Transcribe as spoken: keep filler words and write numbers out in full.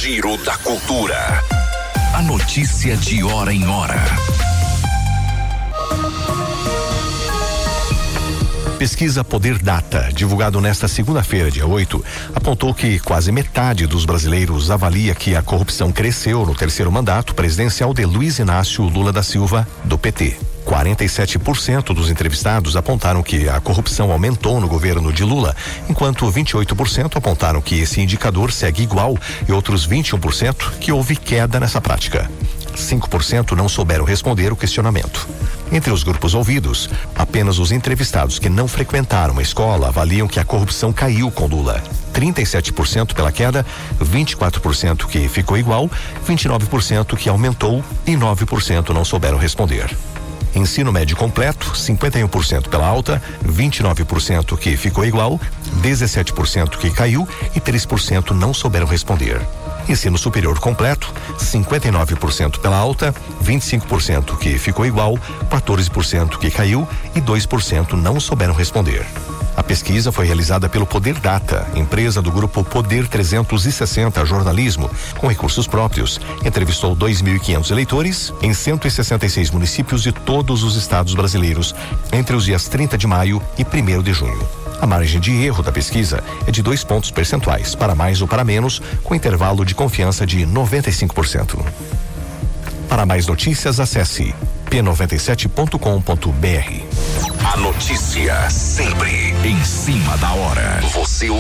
Giro da Cultura. A notícia de hora em hora. Pesquisa Poder Data, divulgado nesta segunda-feira, dia oito, apontou que quase metade dos brasileiros avalia que a corrupção cresceu no terceiro mandato presidencial de Luiz Inácio Lula da Silva, do P T. quarenta e sete por cento dos entrevistados apontaram que a corrupção aumentou no governo de Lula, enquanto vinte e oito por cento apontaram que esse indicador segue igual e outros vinte e um por cento que houve queda nessa prática. cinco por cento não souberam responder o questionamento. Entre os grupos ouvidos, apenas os entrevistados que não frequentaram uma escola avaliam que a corrupção caiu com Lula. trinta e sete por cento pela queda, vinte e quatro por cento que ficou igual, vinte e nove por cento que aumentou e nove por cento não souberam responder. Ensino médio completo, cinquenta e um por cento pela alta, vinte e nove por cento que ficou igual, dezessete por cento que caiu e três por cento não souberam responder. Ensino superior completo, cinquenta e nove por cento pela alta, vinte e cinco por cento que ficou igual, quatorze por cento que caiu e dois por cento não souberam responder. A pesquisa foi realizada pelo Poder Data, empresa do grupo Poder trezentos e sessenta Jornalismo, com recursos próprios. Entrevistou dois mil e quinhentos eleitores em cento e sessenta e seis municípios de todos os estados brasileiros, entre os dias trinta de maio e primeiro de junho. A margem de erro da pesquisa é de dois pontos percentuais, para mais ou para menos, com intervalo de confiança de noventa e cinco por cento. Para mais notícias, acesse p noventa e sete ponto com ponto b r. A notícia sempre em cima da hora. Você